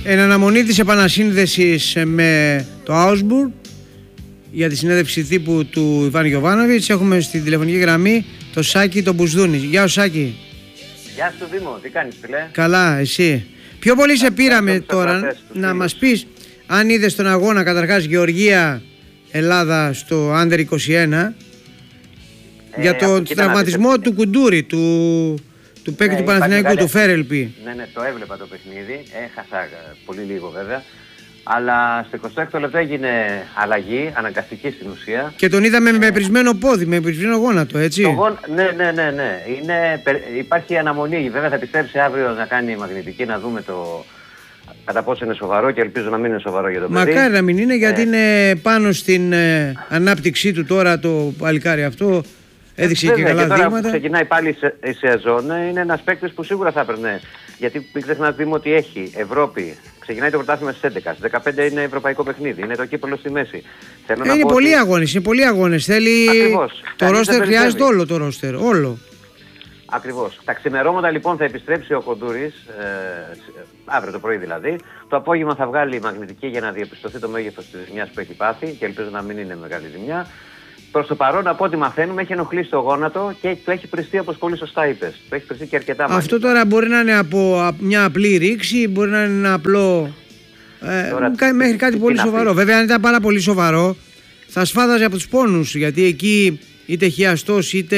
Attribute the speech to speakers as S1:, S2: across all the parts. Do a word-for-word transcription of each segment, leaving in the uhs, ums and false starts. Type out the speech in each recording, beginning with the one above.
S1: εν αναμονή της επανασύνδεσης με το Augsburg για τη συνέντευξη τύπου του Ιβάν Γιοβάνοβιτς, έχουμε στην τηλεφωνική γραμμή το Σάκη τον Μπουσδούνη. Γεια σου Σάκη.
S2: Γεια σου Δήμο, τι κάνεις φίλε?
S1: Καλά, εσύ? Πιο πολύ σε πήραμε τώρα να μας πεις αν είδες τον αγώνα καταρχάς Γεωργία Ελλάδα στο Under είκοσι ένα ε, για τον τραυματισμό του Κουντούρη, του, του παίκτη ναι, του Παναθηναϊκού, του Φέρελπι.
S2: Ναι, ναι, το έβλεπα το παιχνίδι, έχασα πολύ λίγο βέβαια. Αλλά στο εικοστό έκτο λεπτό έγινε αλλαγή, αναγκαστική στην ουσία.
S1: Και τον είδαμε ε, με πρισμένο πόδι, με πρισμένο γόνατο, έτσι.
S2: Το γόν, ναι, ναι, ναι, ναι. Είναι, υπάρχει αναμονή. Βέβαια θα επιστρέψει αύριο να κάνει μαγνητική, να δούμε το κατά πόσο είναι σοβαρό και ελπίζω να μην είναι σοβαρό για το παιδί.
S1: Μακάρι να μην είναι, γιατί ε. είναι πάνω στην ε, ανάπτυξή του τώρα το παλικάρι αυτό. Έδειξε ε, και καλά
S2: και τώρα
S1: δείγματα.
S2: Που ξεκινάει πάλι η σεζόν, είναι ένας παίκτης που σίγουρα θα έπαιρνε. Γιατί μην ξεχνάς Δήμο ότι έχει Ευρώπη. Ξεκινάει το πρωτάθλημα στις έντεκα. Στις δεκαπέντε είναι ευρωπαϊκό παιχνίδι. Είναι το κύπελλο στη μέση. Θέλω
S1: ε,
S2: να
S1: είναι
S2: πω
S1: πολλοί
S2: ότι...
S1: αγώνες. Είναι πολλοί αγώνες. Θέλει.
S2: Ακριβώς.
S1: Το ρόστερ χρειάζεται όλο το ρόστερ. Όλο.
S2: Ακριβώς. Τα ξημερώματα λοιπόν θα επιστρέψει ο Κοντούρης, ε, αύριο το πρωί δηλαδή. Το απόγευμα θα βγάλει η μαγνητική για να διαπιστωθεί το μέγεθος της ζημιάς που έχει πάθει και ελπίζω να μην είναι μεγάλη ζημιά. Προς το παρόν, από ό,τι μαθαίνουμε, έχει ενοχλήσει το γόνατο και του έχει πριστεί, όπως πολύ σωστά είπες. Του έχει πριστεί και αρκετά μάλιστα.
S1: Αυτό τώρα μπορεί να είναι από μια απλή ρήξη, μπορεί να είναι ένα απλό. Ε, τώρα, μέχρι κάτι τι, πολύ τι σοβαρό. Βέβαια, αν ήταν πάρα πολύ σοβαρό, θα σφάδαζε από τους πόνους. Γιατί εκεί είτε χιαστός είτε.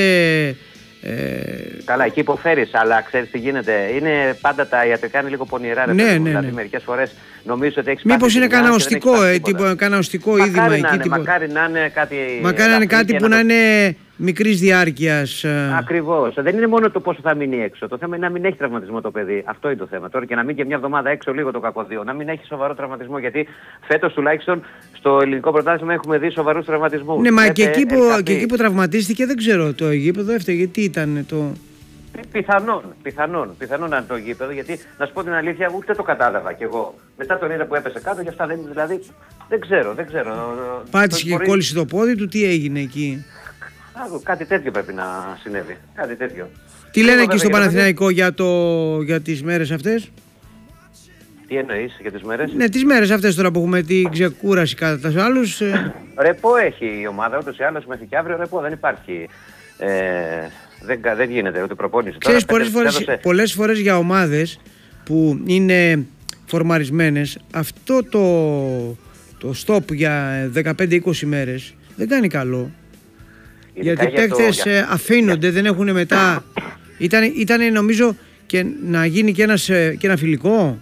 S1: Ε...
S2: Καλά, εκεί υποφέρεις, αλλά ξέρεις τι γίνεται. Είναι πάντα τα ιατρικά είναι λίγο πονηρά. Ρε,
S1: ναι, ναι, ναι.
S2: Δηλαδή, μερικές φορές νομίζω ότι έχεις
S1: μήπως είναι κανένα οστικό, ε, κανένα οστικό είδημα
S2: μακάρι
S1: εκεί.
S2: Να είναι,
S1: τύπο...
S2: Μακάρι να είναι κάτι.
S1: Μακάρι να είναι κάτι που να είναι μικρής διάρκειας.
S2: Ακριβώς. Δεν είναι μόνο το πόσο θα μείνει έξω. Το θέμα είναι να μην έχει τραυματισμό το παιδί. Αυτό είναι το θέμα. Τώρα και να μείνει και μια εβδομάδα έξω λίγο το κακοδείο. Να μην έχει σοβαρό τραυματισμό. Γιατί φέτος τουλάχιστον στο ελληνικό πρωτάθλημα έχουμε δει σοβαρούς τραυματισμούς.
S1: Ναι, μα και εκεί, που, και εκεί που τραυματίστηκε δεν ξέρω το γήπεδο έφταιγε. Τι ήταν το.
S2: Πιθανόν, πιθανόν, πιθανόν να είναι το γήπεδο, γιατί να σου πω την αλήθεια ούτε το κατάλαβα κι εγώ. Μετά τον είδα που έπεσε κάτω και αυτά δεν, δηλαδή δεν ξέρω, δεν ξέρω.
S1: Πάτησε και μπορεί... κόλλησε το πόδι του, τι έγινε εκεί?
S2: Α, κάτι τέτοιο πρέπει να συνέβη, κάτι τέτοιο.
S1: Τι λένε εκεί στο Παναθηναϊκό για, το... για τις μέρες αυτές?
S2: Τι εννοείς για τις μέρες?
S1: Ναι, τις μέρες αυτές τώρα που έχουμε την ξεκούραση κατά τους άλλους.
S2: Ρεπό έχει η ομάδα, ούτως ή άλλως μέχρι και αύριο ρεπό, δεν υπάρχει. Ε... Δεν, δεν γίνεται ούτε προπόνηση.
S1: Ξέρεις, πολλές φορές, έδωσε... πολλές φορές για ομάδες που είναι φορμαρισμένες αυτό το, το stop για δεκαπέντε είκοσι μέρες δεν κάνει καλό. Ειδικά γιατί οι παίκτες για... αφήνονται, για... δεν έχουν μετά. Ήταν, ήταν νομίζω και να γίνει και, ένας, και ένα φιλικό.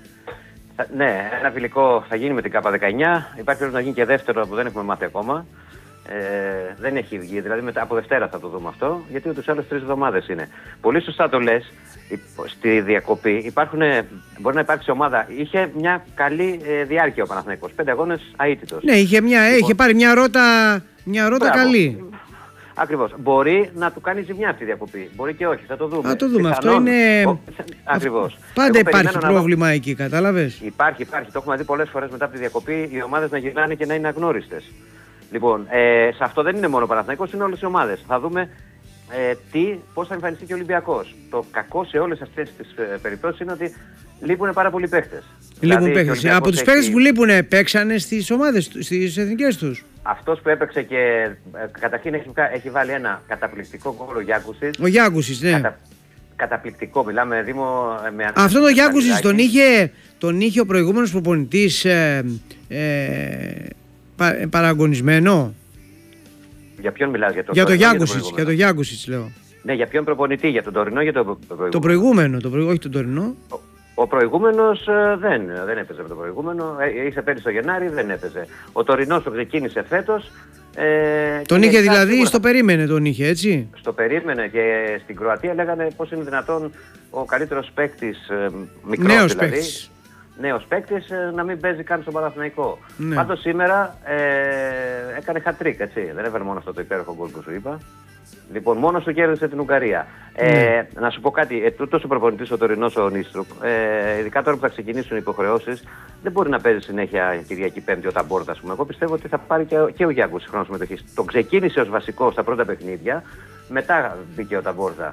S2: Ναι, ένα φιλικό θα γίνει με την Κάπα δεκαεννιά. Υπάρχει περίπτωση να γίνει και δεύτερο που δεν έχουμε μάθει ακόμα. Ε, δεν έχει βγει, δηλαδή μετά, από Δευτέρα θα το δούμε αυτό, γιατί ούτως άλλως τρεις εβδομάδες είναι. Πολύ σωστά το λες, στη διακοπή υπάρχουν, μπορεί να υπάρξει ομάδα, είχε μια καλή ε, διάρκεια ο Παναθηναϊκός, πέντε αγώνες αίτητος.
S1: Ναι, είχε, μια, λοιπόν, είχε πάρει μια ρότα, μια ρότα καλή.
S2: Ακριβώς. Μπορεί να του κάνει ζημιά αυτή η διακοπή, μπορεί και όχι, θα το δούμε.
S1: Θα το δούμε, πιθανόν, αυτό είναι...
S2: Ο... Ακριβώς.
S1: Πάντα εγώ υπάρχει πρόβλημα να... εκεί, κατάλαβες.
S2: Υπάρχει, υπάρχει, το έχουμε δει πολλές φορές μετά από τη διακοπή, οι ομάδες να γυρνάνε και να είναι αγνώριστες. Λοιπόν, ε, σε αυτό δεν είναι μόνο ο Παναθηναϊκός, είναι όλες οι ομάδες. Θα δούμε ε, τι, πώς θα εμφανιστεί και ο Ολυμπιακός. Το κακό σε όλες αυτές τις ε, περιπτώσεις είναι ότι λείπουν πάρα πολλοί παίχτες.
S1: Λείπουν δηλαδή, παίχτες. Από τους έχει... παίχτες που λείπουν παίξανε στις ομάδες, στις εθνικές τους.
S2: Αυτός που έπαιξε και ε, καταρχήν έχει, έχει βάλει ένα καταπληκτικό γκολ ο Γιάκουσης.
S1: Ο Γιάκουσης, ναι. Κατα,
S2: καταπληκτικό, μιλάμε Δήμο με...
S1: Αυτό το Γιάκουσης τον είχε, τον είχε ο προηγούμενος προπονητής... Ε, ε, Πα, παραγωνισμένο.
S2: Για ποιον μιλάς, για, το
S1: για το Γιάκουσιτς, για το Γιάκουσιτς λέω.
S2: Ναι, για ποιον προπονητή, για τον τωρινό ή για τον προηγούμενο?
S1: Το προηγούμενο, το προ... όχι τον τωρινό.
S2: Ο, ο προηγούμενος ε, δεν, δεν έπαιζε με τον προηγούμενο, ε, είσαι πέρυσι το Γενάρη, δεν έπαιζε. Ο τωρινός που ξεκίνησε φέτος. Ε,
S1: τον είχε δηλαδή, σίγουρα... στο περίμενε τον είχε, έτσι.
S2: Στο περίμενε και στην Κροατία λέγανε πώς είναι δυνατόν ο καλύτερος παίκτης, ε, μικρός
S1: νέος
S2: δηλαδή.
S1: Παίκτης.
S2: Νέος παίκτης να μην παίζει καν στον Παναθηναϊκό.
S1: Ναι.
S2: Πάντως σήμερα ε, έκανε hat-trick, έτσι. Δεν έφερε μόνο αυτό το υπέροχο γκολ που σου είπα. Λοιπόν, μόνος του κέρδισε την Ουγγαρία. Ναι. Ε, να σου πω κάτι, ε, τούτος ο προπονητής ο τωρινός ο Νίστρουκ, ε, ειδικά τώρα που θα ξεκινήσουν οι υποχρεώσεις, δεν μπορεί να παίζει συνέχεια Κυριακή Πέμπτη όταν Μπόρτα, ας πούμε. Εγώ πιστεύω ότι θα πάρει και, και ο Γιάκουσης χρόνο συμμετοχής. Τον ξεκίνησε ως βασικό στα πρώτα παιχνίδια, μετά μπήκε ο Ταμπόρτα.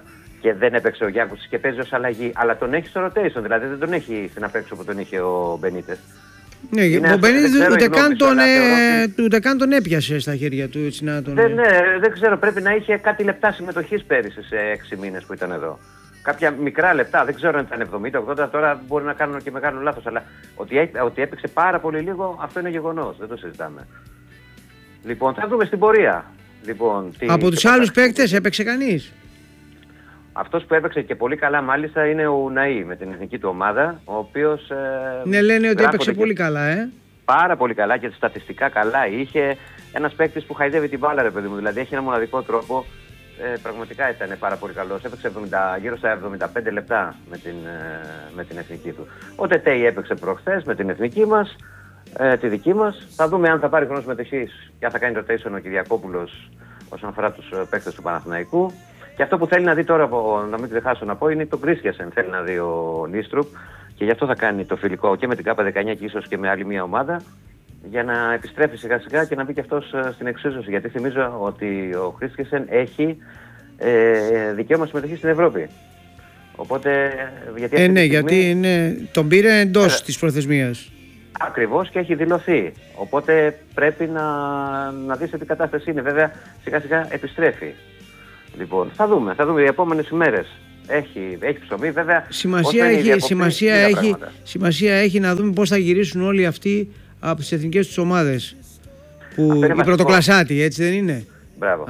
S2: και δεν έπαιξε ο Γιάνκοβιτς και παίζει ως αλλαγή, αλλά τον έχει στο rotation, δηλαδή δεν τον έχει στην απέξω που τον είχε ο Μπενίτες.
S1: Ναι, είναι ο Μπενίτες ούτε, ούτε, ούτε καν τον έπιασε στα χέρια του. Έτσι, να τον...
S2: δεν, ναι, δεν ξέρω, πρέπει να είχε κάτι λεπτά συμμετοχής πέρυσι σε έξι μήνες που ήταν εδώ. Κάποια μικρά λεπτά, δεν ξέρω αν ήταν εβδομήντα ογδόντα, τώρα μπορεί να κάνουν και μεγάλο λάθος, αλλά ότι, ότι έπαιξε πάρα πολύ λίγο, αυτό είναι γεγονός, δεν το συζητάμε. Λοιπόν, θα δούμε στην πορεία. Λοιπόν, τι,
S1: από τους άλλους παίκτες έπαιξε κανείς?
S2: Αυτός που έπαιξε και πολύ καλά μάλιστα είναι ο Ουναή με την εθνική του ομάδα, ο οποίος... Ε,
S1: ναι, λένε ότι έπαιξε πολύ καλά, ε.
S2: Πάρα πολύ καλά και στατιστικά καλά. Είχε ένας παίκτης που χαϊδεύει την μπάλα, ρε παιδί μου, δηλαδή έχει ένα μοναδικό τρόπο. Ε, πραγματικά ήταν πάρα πολύ καλός. Έπαιξε εβδομήντα, γύρω στα εβδομήντα πέντε λεπτά με την, ε, με την εθνική του. Ο Τετέι έπαιξε προχθές με την εθνική μας, ε, τη δική μας. Θα δούμε αν θα πάρει χρόνο συμμετοχής και αν θα κάνει rotation ο Κυριακόπουλος όσον αφορά τους παίκτες του Παναθηναϊκού. Και αυτό που θέλει να δει τώρα, να μην ξεχάσω να πω, είναι το Κρίστιασεν. Θέλει να δει ο Νίστρουπ και γι' αυτό θα κάνει το φιλικό και με την ΚΑΠΑ δεκαεννιά και ίσως και με άλλη μια ομάδα, για να επιστρέφει σιγά σιγά και να μπει και αυτός στην εξίσωση. Γιατί θυμίζω ότι ο Κρίστιασεν έχει ε, δικαίωμα συμμετοχή στην Ευρώπη. Οπότε. Γιατί
S1: ε, ναι,
S2: στιγμή...
S1: γιατί είναι, τον πήρε εντός ε, της προθεσμίας.
S2: Ακριβώς, και έχει δηλωθεί. Οπότε πρέπει να, να δεις τι κατάσταση είναι. Βέβαια, σιγά σιγά επιστρέφει. Λοιπόν, θα δούμε, θα δούμε οι επόμενες ημέρες. Έχει, έχει ψωμί, βέβαια.
S1: Σημασία έχει, διακοπή, σημασία, έχει, σημασία έχει να δούμε πώς θα γυρίσουν όλοι αυτοί από τις εθνικές τους ομάδες. Που οι πρωτοκλασσάτοι, έτσι δεν είναι?
S2: Μπράβο.